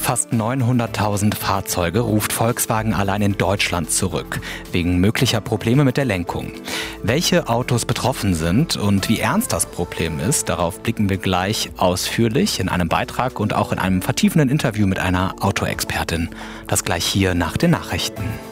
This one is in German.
Fast 900.000 Fahrzeuge ruft Volkswagen allein in Deutschland zurück, wegen möglicher Probleme mit der Lenkung. Welche Autos betroffen sind und wie ernst das Problem ist, darauf blicken wir gleich ausführlich in einem Beitrag und auch in einem vertiefenden Interview mit einer Autoexpertin. Das gleich hier nach den Nachrichten.